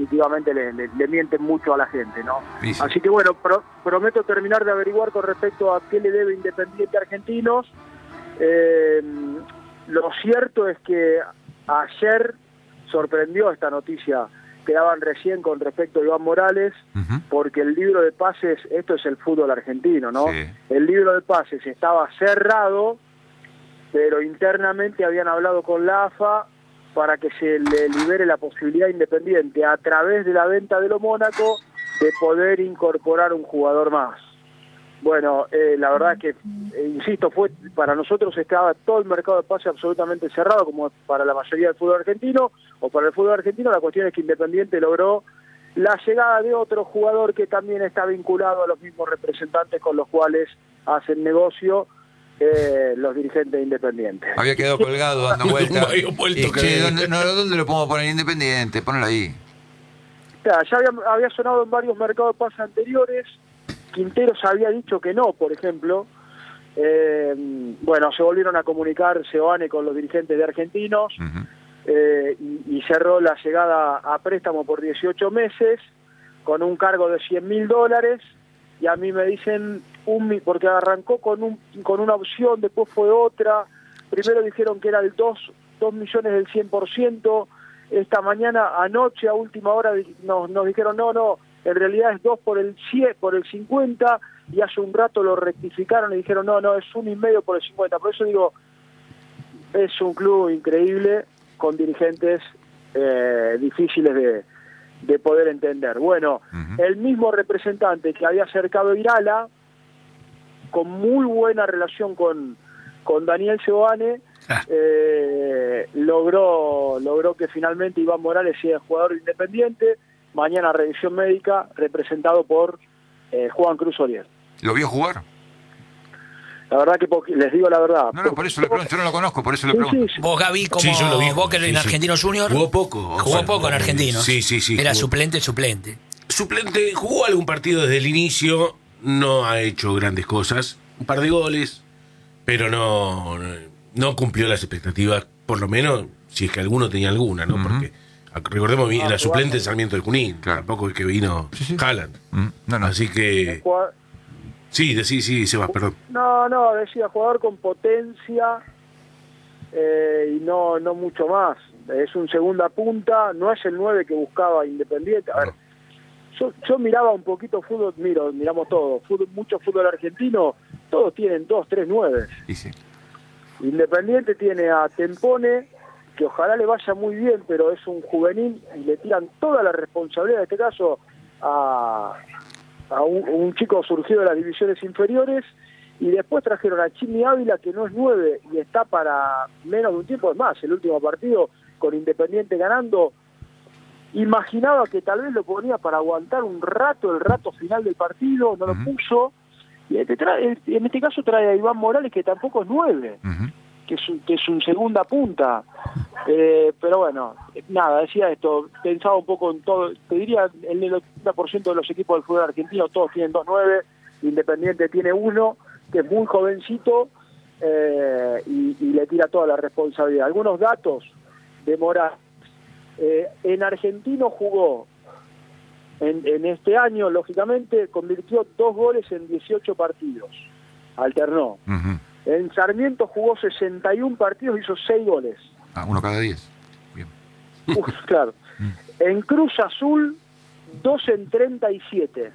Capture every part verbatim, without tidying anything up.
definitivamente le, le, le mienten mucho a la gente, ¿no? Sí, sí. Así que bueno, pro, prometo terminar de averiguar con respecto a qué le debe Independiente a Argentinos. Eh, lo cierto es que ayer sorprendió esta noticia que daban recién con respecto a Iván Morales, uh-huh. porque el libro de pases, esto es el fútbol argentino, ¿no? Sí. El libro de pases estaba cerrado, pero internamente habían hablado con la A F A para que se le libere la posibilidad a Independiente a través de la venta de lo Mónaco de poder incorporar un jugador más. Bueno, eh, la verdad es que, eh, insisto, fue para nosotros estaba todo el mercado de pases absolutamente cerrado, como para la mayoría del fútbol argentino, o para el fútbol argentino. La cuestión es que Independiente logró la llegada de otro jugador que también está vinculado a los mismos representantes con los cuales hacen negocio eh, los dirigentes de Independiente. Había quedado colgado dando vueltas. vuelto, che, ¿dónde, no, ¿Dónde lo podemos poner? Independiente, ponlo ahí. Claro, ya había, había sonado en varios mercados de pases anteriores. Quinteros había dicho que no, por ejemplo. Eh, bueno, se volvieron a comunicar Seoane con los dirigentes de Argentinos, uh-huh. eh, y, y cerró la llegada a préstamo por dieciocho meses con un cargo de cien mil dólares, y a mí me dicen, un porque arrancó con, un, con una opción, después fue otra, primero dijeron que era el dos millones del cien por ciento, esta mañana, anoche a última hora nos, nos dijeron no, no, en realidad es dos por el cien, por el cincuenta, y hace un rato lo rectificaron y dijeron no, no, es uno y medio por el cincuenta. Por eso digo, es un club increíble con dirigentes eh, difíciles de, de poder entender. Bueno, uh-huh. el mismo representante que había acercado a Irala, con muy buena relación con, con Daniel Seoane, ah. eh, logró, logró que finalmente Iván Morales sea jugador Independiente. Mañana revisión médica, representado por eh, Juan Cruz Oriel. ¿Lo vio jugar? La verdad que les digo la verdad. No, no, por eso le pregunto, yo no lo conozco, por eso le pregunto. Sí, sí, sí. Vos, Gaby, como sí, yo lo vi, vos que sí, en sí. Argentinos Junior. Jugó poco. Jugó sea, poco en Argentinos. Sí, sí, sí. Era jugó. suplente, suplente. Suplente, jugó algún partido desde el inicio, no ha hecho grandes cosas, un par de goles, pero no, no cumplió las expectativas, por lo menos, si es que alguno tenía alguna, ¿no? Uh-huh. Porque recordemos bien, era suplente en Sarmiento de Junín, claro. Tampoco es que vino sí, sí. Haaland. Mm, no, no. Así que... Sí, de, sí, sí, Sebas, perdón. No, no, decía jugador con potencia eh, y no, no mucho más. Es un segunda punta, no es el nueve que buscaba Independiente. A ver, no. yo, yo miraba un poquito fútbol, miro, miramos todo, fútbol, mucho fútbol argentino, todos tienen dos, tres nueves. Sí, sí. Independiente tiene a Tempone, que ojalá le vaya muy bien, pero es un juvenil y le tiran toda la responsabilidad, en este caso, a, a un, un chico surgido de las divisiones inferiores, y después trajeron a Chimi Ávila, que no es nueve, y está para menos de un tiempo. Es más, el último partido con Independiente ganando, imaginaba que tal vez lo ponía para aguantar un rato, el rato final del partido, no uh-huh. lo puso, y este trae, en este caso trae a Iván Morales, que tampoco es nueve. Uh-huh. Que es, un, que es un segunda punta, eh, pero bueno, nada, decía esto, pensaba un poco en todo, te diría, el ochenta por ciento de los equipos del fútbol argentino, todos tienen dos nueve, Independiente tiene uno, que es muy jovencito, eh, y, y le tira toda la responsabilidad. Algunos datos de Morales, eh, en Argentino jugó, en, en este año, lógicamente, convirtió dos goles en dieciocho partidos, alternó. Uh-huh. En Sarmiento jugó sesenta y uno partidos, hizo seis goles. Ah, uno cada diez. Bien. Uf, claro. En Cruz Azul, dos en treinta y siete.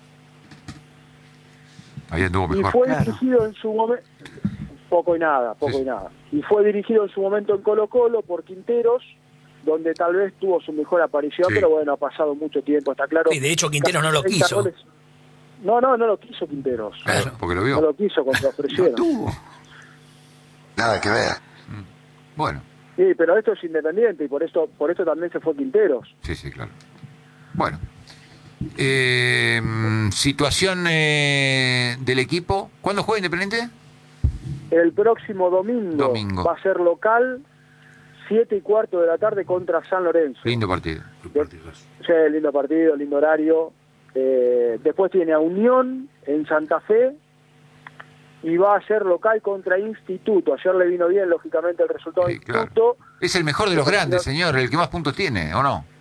Ahí anduvo mejor. Y fue claro. dirigido en su momento... Poco y nada, poco sí. y nada. Y fue dirigido en su momento en Colo Colo por Quinteros, donde tal vez tuvo su mejor aparición, sí. pero bueno, ha pasado mucho tiempo, está claro. Y de hecho Quinteros no lo quiso. Goles. No, no, no lo quiso Quinteros. Claro, porque lo vio. No lo quiso cuando lo ofrecieron. No tuvo. Nada que ver. Bueno. Sí, pero esto es Independiente y por esto, por esto también se fue Quinteros. Sí, sí, claro. Bueno. Eh, situación eh, del equipo. ¿Cuándo juega Independiente? El próximo domingo, domingo. Va a ser local, siete y cuarto de la tarde contra San Lorenzo. Lindo partido. De, sí, lindo partido, lindo horario. Eh, después tiene a Unión en Santa Fe y va a ser local contra Instituto. Ayer le vino bien, lógicamente, el resultado sí, de Instituto. Claro. Es el mejor de los grandes, señor, el que más puntos tiene, ¿o no?